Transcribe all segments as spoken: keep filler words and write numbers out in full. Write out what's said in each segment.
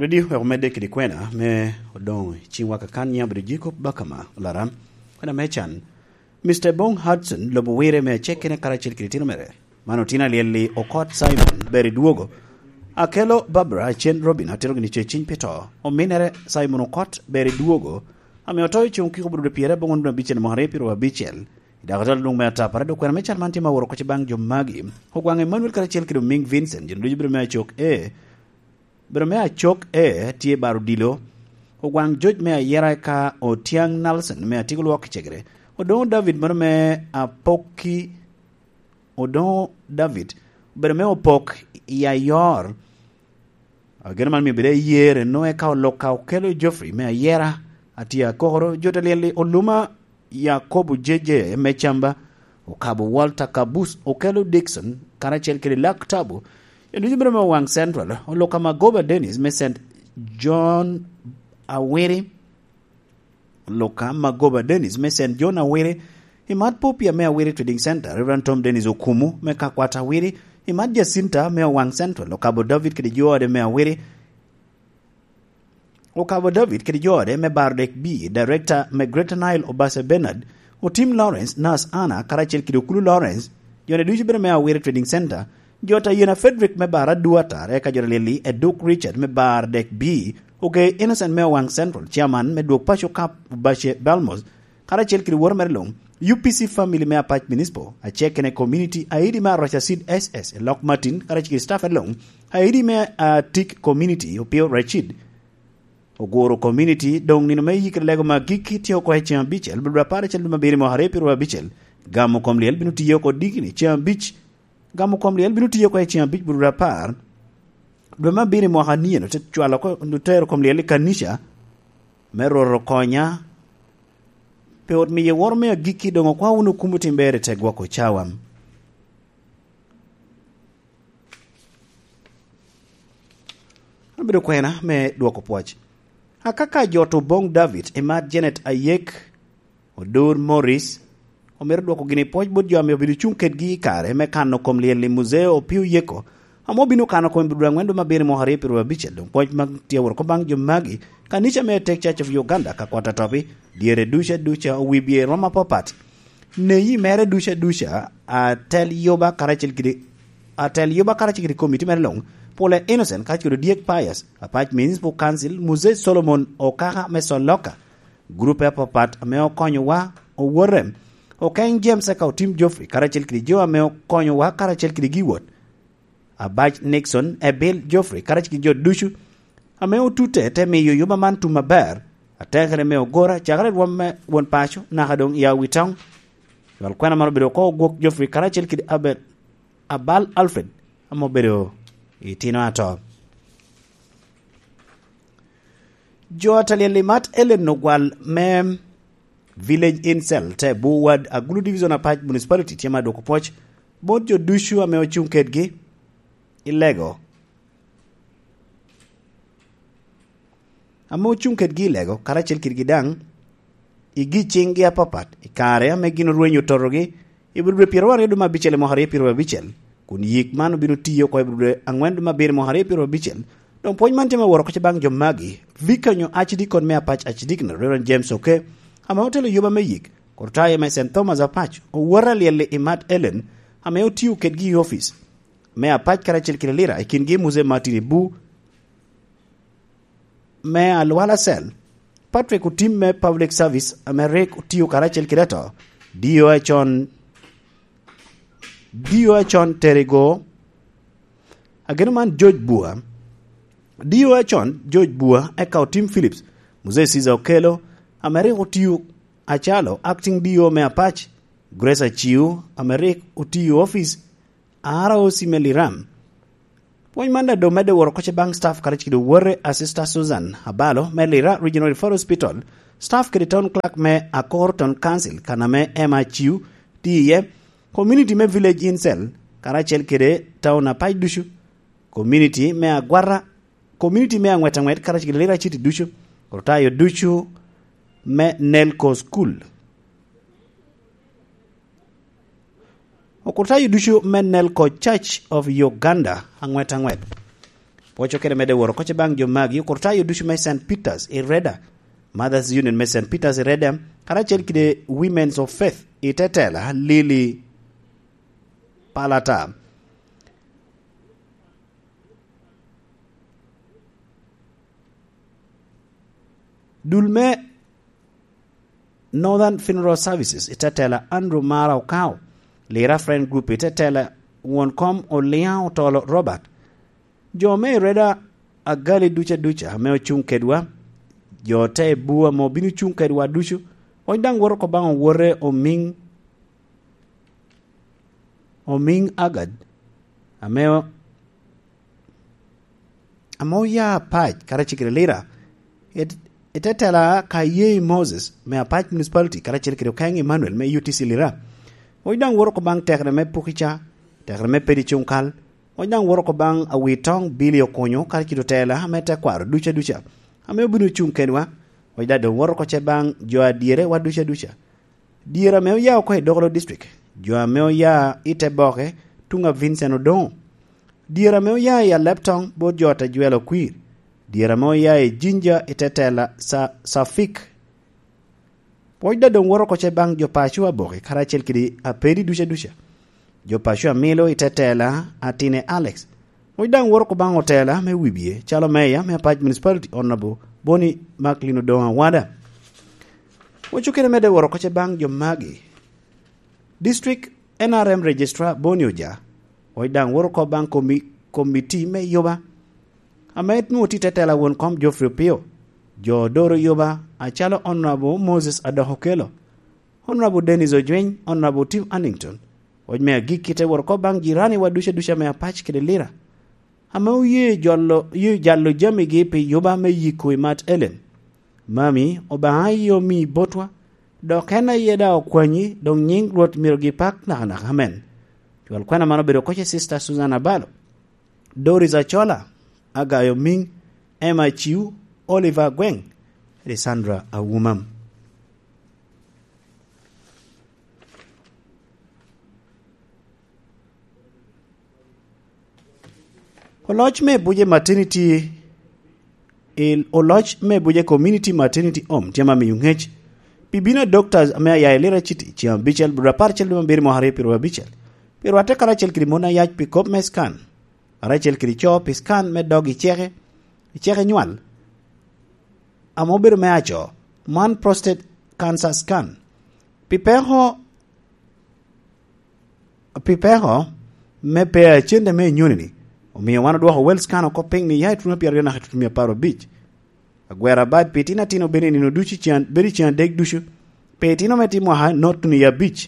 Radio Hermede Kidikwena me odong chiwa kakanya brijiko bakama laram kana mechan Mister Bong Hudson lobo were me chekene karachil kiritino mere manotina lieli okot Simon beri duogo akelo Barbara Chen Robin atero ni chechin peto o minere Simon okot beri duogo ame otoy chunki ko brude piere bongon na bichen mohare piro wa bichel idagatal dung me ata parado kwena mechan mantima woro ko bang jomagi hogwange Emmanuel karachil kido Ming Vincent jendo jibre me chok e Bro me a chok e tie barudilo ogwang George me a yera ka o Tiang Nelson me a tigolo wak chegre o don David bro me a poki o don David bro me o pok ya yor a german mi bere yere no e ka o loka o kelo Geoffrey me a yera atia kohoro jotalele o luma Yakobu jeje me chamba o kabo Walter Kabus o kelo Dixon karachel kele lak tabu And you remember Wang Central, or Lokama Goba Dennis, may send John Awere. Lokama Goba Dennis, may send John Awere. He might Popia May Awere Trading Center, Reverend Tom Dennis Okumu, may Kakwata Awere. He might Jacinta, may Wang Central, Lokabo David Kedijoa de May Awere. Okabo David Kedijoa de May Bardek B, Director May Greater Nile Obasa Bernard, or Tim Lawrence, Nas Anna, Karachel Kidukulu Lawrence, Yona Dujibere May Awere Trading Center. Jota yena Frederick me bara duata reka joreleli e Duke Richard me bar dek B okay Innocent me Wang Central chairman me Duke Pacho Kap Bashe Balmos kara chelkiri wor merlong U P C family me apach municipal a check in a community aidi me Rashid S S Lock Martin kara chiki staff along aidi me a Tik community opio Rashid ogoro community dong nino me yikre lego ma giki tiyo ko hechian bichel bibra pare chel ma biri mo hare pirwa bichel gamo komliel binu tiyo ko digini chian bich Gamu komli el binuti yoko echi ambich buru rapar Dwema biri mwahanie no chwala ko nutero komli el kanisha Mero rokonya Peot miye worme ya giki dongo kwa unu kumuti mbere tegwa ko chawam Abido kwena me duwako poachi Hakaka joto Bong David Emad Janet Ayek Odur Morris Omer dwoko gini poj bod jo ame obidu chung ket gi kare me kano kom lieli museo o piu yeko amo binu kano kom bidu ngwendo mabiri mohare piru wa bichel dong poj mag tiawar ko bang jomagi kanisha me Take Church of Uganda ka kwata topi diere dusha dusha o wibie Roma popat ne yi mere dusha dusha a tel yoba karachil kidi a tel yoba karachil kidi komiti merlong pole Innocent kachiro diek pious a pach municipal council Muse Solomon o kaka me soloka grupe ya popat me o konyo wa o worem Okay, James aka Tim Geoffrey karachel kidi jo ame konyo wa karachel kidi giwot Abach Nixon Ebel Geoffrey karachel kidi jo dushu ame utute te me yo yoba man tuma ber atekere me ogora chagare wame won pacho na hadong ya witang wal kwana maro bedo ko gok Geoffrey karachel kidi Abel Abal Alfred amo bedo itino ato Jo atali limat Ellen Nogwal mem Village Incel te buwad a Gulu Division Apach Municipality tiama doko poch bod jo dushu ame ochunket gi ilego ame ochunket gi ilego karachel kirgidang igi chingi apapat ikare ame gino ruenyo torogi ibudre piero redo mabichele mohare piero bichel kun yik manu binu tiyo ko ibudre angwendu mabiri mohare piero bichel don poj man tema woro ko bang jomagi vikanyo achidi kon me apach achidik na Reverend James okay Ama hotelo yuba meyik, kortaye me Saint Thomas apach, o wara liele Imat Ellen, ame otiu ketgi office. Me apach karachel kilelira, ikingi muze matini bu, me alwala sel. Patrick utim me public service, ame rek utiu karachel kileto, diyo echon, diyo echon terego, agenuman George Bua, diyo echon George Bua, eka utim Phillips, muze Caesar Okelo, Amerik utiu achalo acting dio me apach Grace Achiu Amerik utiu office ara osimeliram Poi manda do mede woro koche bang staff karich kido wore assistant Susan Habalo me lira regional referral hospital staff kidi town clerk me akor town council kana me Emma Chiu tiye community me village incel karachel kide town apach dushu community me agwara community me angweta ngwet karach kidi lira chiti dushu kortayo dushu me Nelco School. Okurtayu dushu me Nelco Church of Uganda angwet angwet. pocho kene mede woro koche bang jo magi kortayo dushu me Saint Peters e Reda Mothers Union me Saint Peters e Reda karachel kide Women's of Faith itetela Lily Palata Dulme Northern Funeral Services itetela Andrew Mara Okao Lira Friend Group itetela Woncom Oleao Tolo Robert Jo me Reda agali ducha ducha me chung kedwa jo te bua mo binu chung kedwa dushu o dang woro ko bang wore o ming o ming agad ameo amo ya paj karachikire lira it itetela kaye Moses me apaj municipality karachikire kang Emmanuel me U T C lira o dang woro ko bang tekre me pukicha tekre me pedi chungkal o dang woro ko bang awitong bilio konyo karachiro tela meta kwaro ducha ducha ame bunu chung kenwa o da do woro ko che bang jo adiere wa ducha ducha diera me ya ko e Dogolo district jo me ya ite boke tunga Vincent Odon diera me ya ya Leptong bo jota juelo kwir diera me ya e Jinja itetela sa Safik o da do woro ko che bang jo pachua boke karachel kidi apedi ducha ducha jo pachua Milo itetela Atine Alex o dang woro ko bang hotela me wibie chalo meya me paj municipality onabo Boni Maklino Doha Wada o chukene mede woro ko che bang jo magi district N R M registrar Boni Oja o dang woro ko bang komi committee me yoba amet no titetela won kom Geoffrey Pio jo doro yoba a chalo honorable Moses Adahokelo honorable Dennis Ojwen honorable Tim Annington o me gikite woro ko bang jirani wa dusha dusha me apach kede lira ama ye jollo ye jallo jame ge pe yoba me yiko mat Ellen mami oba ayo mi botwa do kana yeda okwanyi do nying rot mirgi pak na na amen jwal kwana mano bedo koche sister Susanna Balo Doris Achola Agayo Ming Emma Chiu Oliver Gweng Sandra Awumam Oloch me buje maternity il oloch me buje community maternity home tiama mi yungech pibina doctors ame ya elera chiti chiam bichel bura parchel dum bir mo hare pirwa bichel pirwa te kara chel krimona yach pick up me scan ara chel kri chop scan me dogi chege chege nyual amo bir me acho man prostate cancer scan pipeho pipeho me pe chende me nyunini Omi wana duwa ho well scan ko ping ni yai tuna pia na hatutumia paro beach agwera bad petina tino beni no duchi chan beri chan deg dushu petino metimo ha not ni ya beach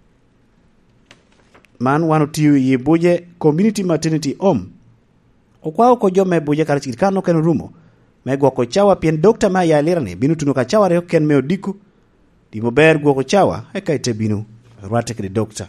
man wano tiu ye buje community maternity home okwa ko jome buje karachikir kano ken rumo mego ko chawa pien doctor ma ya lirani binu tunu ka chawa re ken me odiku di mober go ko chawa e kaite binu rwate kri doctor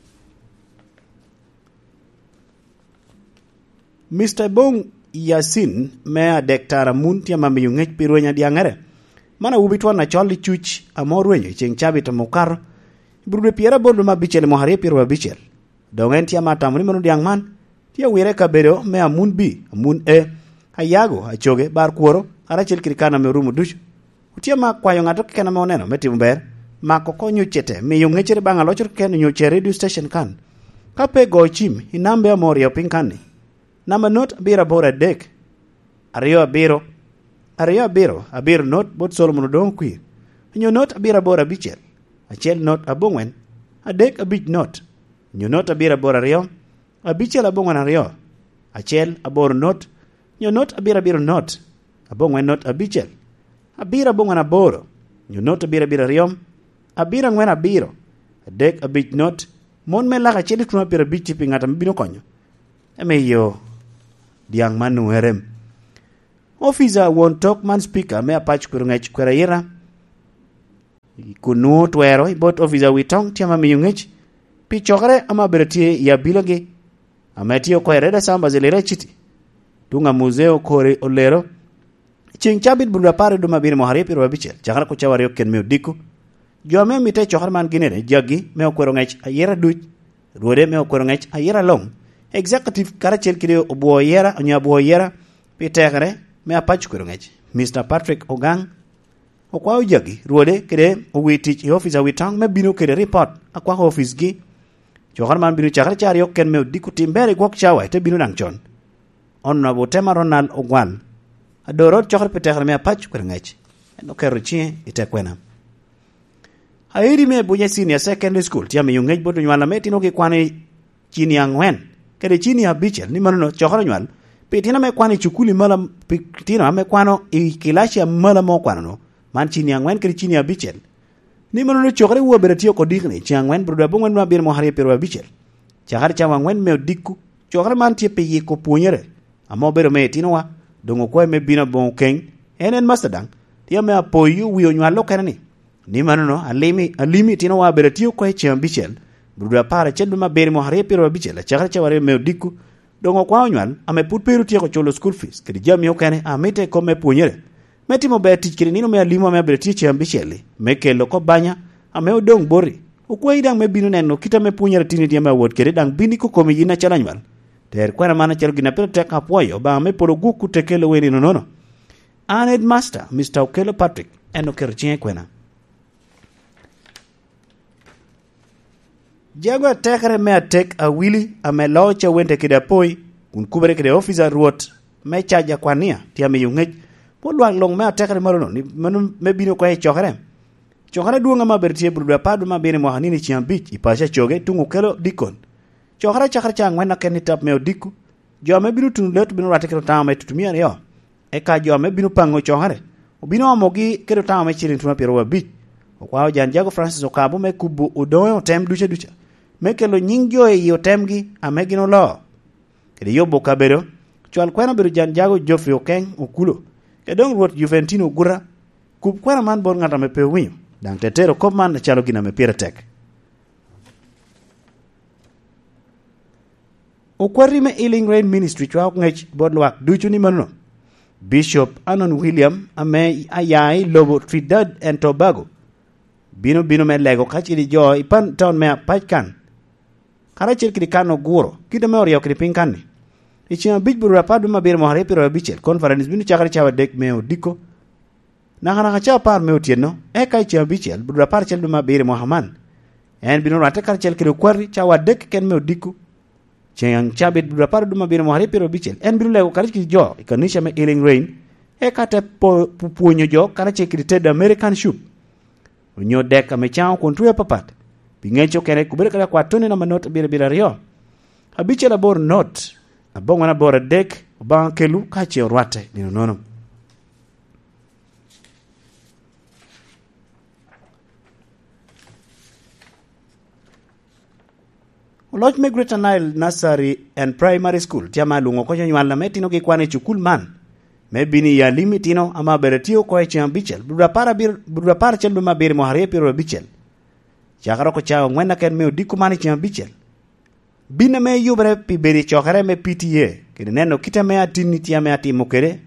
Mister Bong Yasin mea dektara muntia mami yungech pirwenya diangere mana ubitwa na choli chuch amorwenye cheng chabi to mokar brude piera bondo ma bichel mo hare pirwa bichel dongen tia mata muri manu diang man tia wire ka bedo mea mun bi mun e hayago achoge bar kuoro ara chel kirikana me rumu dush utia ma kwayo ngato kena me oneno meti mber ma koko nyuchete me yungechere banga lochur ken nyuche radio station kan kape go chim inambe amori opinkani Nama not abira bora dek. Ario abiro. Ario abiro. Abiro not bot Solomon don queer. Nyo not abira bora bichel. Achel not abongwen. A dek abich not. Nyo not abira bora rio. A bichel abongwen ario. Achel aboro not. Nyo not abira biro not. Abongwen not abichel. Abira bongwen aboro. Nyo not abira bira rio. Abira ngwen abiro. A dek abich not. Mon me laka cheli tuna pira bichi pingata mbino konyo. Eme yo. Diang manu herem. Officer won talk man speaker me apach kurungech kwerayira. Kunu twero ibot officer witong tiama miyungech. Pichokare ama beretie ya biloge. Ametio kwa reda samba zilere chiti. Tunga muzeo kore olero. Ching chabit bunda pare duma bini mohari piru wabichel. Chakara kuchawari yoken meo diku. Jome mite chokar man ginere jagi meo kwerungech ayera duj. Ruode meo kwerungech ayera long. Executive karachel kide obuo yera, onya obuo yera. pitekre me apach kwero ngech Mister Patrick Ogang okwa jagi ruode kede owitich e office awitang me bino kede report akwa office gi chokar man bino chakar char yok ken me dikuti mbere gwok chawa te bino nang chon onna bo tema Ronald Ogwal adorot chokar pitekre me apach kwero ngech no kero chi ite kwena hairi me bunya senior secondary school tia me yungej bodo nyala meti no ke kwane chini angwen kede chini abichel ni manono chokar nywal pitina me kwane chukuli mala pitina me kwano i kilashi mala mo kwano no man chini angwen kede chini abichel ni manono chokare wo beratio kodikne chi angwen broda bongwen ma bir mo hari pero abichel chakar cha angwen me dikku chokare man tie pe yiko punyere amo bero me tinowa dongo ko me bina bon ken enen masadang tia me apoyu wi onywalo kanani ni manono alimi alimi tinowa beratio ko chi abichel broda para chelu ma bir mo hari pero abichel chakar cha ware me dikku dongo kwa onywal ame put peru tieko cholo school fees kedi jam yo kane amete ko me punyere metimo be tich kedi nino me alimo me betie che ambichele me kelo ko banya ame odong bori okwa idang me binu neno kita me punyere tini dia me wot kedi dang bini ko komi yina chala nywal ter kwa mana chelo gina pero tek apoyo ba me poro guku tekelo weni no no Aned Master Mister Okelo Patrick eno kerchie kwena Jagwa tekre me atek a wili ame loche wente kida poi kun kubere kida officer ruot me chaja kwania tia me yungej po luang long me atekre marono ni manu me bino kwa chokare chokare duonga ma bertie bruda padu ma bene mo hanini chiambich ipasha choge tungu kelo dikon chokare chakar cha ngwena keni tap me odiku jo me bino tunu let bino ratekero tama tutumia yo e ka jo me bino pango chokare obino amogi kero tama chirin tuma pero wabich okwa jan jago Francis Okabu me kubu udoyo tem duche duche mekelo nyingjo e yo temgi amegino lo kede yobo kabero chwal kwena bero jan jago Geoffrey Okeng okulo kedong ruot Juventino Gura kub kwena man bor ngata me pe winyo dang tetero kop man chalo gina me pira tek okwari me Healing Rain Ministry chwa ngech bodwak duchu ni manno Bishop Anon William ame ayai lobo Trinidad and Tobago bino bino me lego kachiri jo ipan town me pachkan kara chir kiri kano guro kida me oriyo kiri pinkani ichima bij buru rapadu ma bir mohare piro bichel conference binu chakari chawa dek meo diko naka naka chawa par meo tieno e kai chima bichel buru rapar chel duma bir mohaman en binu rata kar chel kiri kwari chawa dek ken meo diko chiyang chabit buru rapar duma bir mohare piro bichel en binu lego kari chiri jo ikanisha me Healing Rain e kate puonyo jo kara chir kiri ted American soup Unyo deka mechao kontuya papat. Pingecho kere kubere kala kwa tone na manot bira bira rio. Abiche la bor not. Abonga na bor dek. Ubang kelu kache orwate. Nino nono. Lodge me Greater Nile Nursery and Primary School. Tiama lungo kocha nyuala metino ki kwane chukul man. Me bini ya limitino ama beretio kwa eche bichel buda para bir buda para chel ma bir mo hare pero bichel chakaro ko chawo ngwena ken me diku mani che bichel bina me yubre pi beri chokare me P T A kede neno kita me atini tia me ati mokere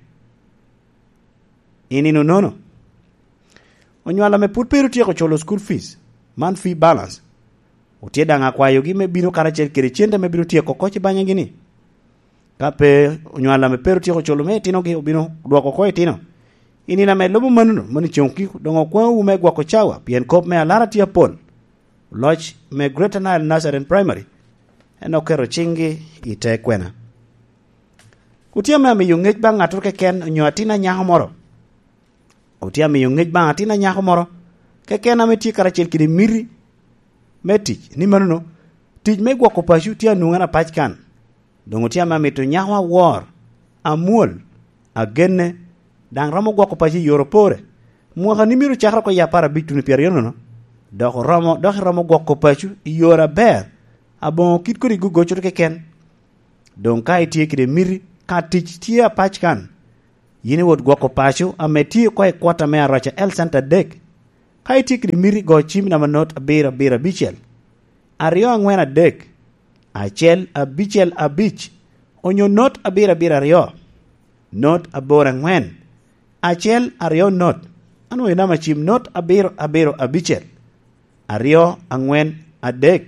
ini no nono onyala me put pero tie ko cholo school fees man fee balance otie danga kwa yogi me bino kara chel kere chende me bino tie ko koche banyangini kape onyala me pero tiko cholo me tino ge obino dwako ko tino ini na me lobo manuno mani chonki dongo kwa u me gwako chawa pien kop me alara tia pon lodge me Greater Nile Nursery and Primary eno kero chingi ite kwena kutia me me yungej bang atuke ken nyoatina nyaho moro utia me yungej bang atina nyaho moro ke ken ame ti kara chel kidi miri metich ni manuno tij me gwako pashu tia nungana pachkan dongo tia ma meto nyawa war amul agenne dang ramo gwako paji yoropore muaka nimiru chakra ko ya para bitu ni pieriono no doko ramo doko ramo gwako pachu yora ber abon kit ko rigu gocho ke ken don kai tie kide miri ka tich tia pachkan yini wot gwako pachu ameti ko e kwata me aracha el center dek kai tie kide miri go chim na manot abira bira bichel ario angwena dek Achel abichel abich onyo not abira bira rio not abora ngwen achel ario not anu ina machim not abiro abiro abichel ario angwen adek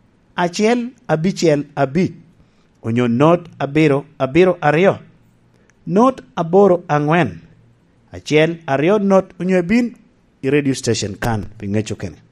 achel abichel abich onyo not abiro abiro ario not aboro ang'wen achiel ariyo not onyo bin i radio station kan pingecho kene.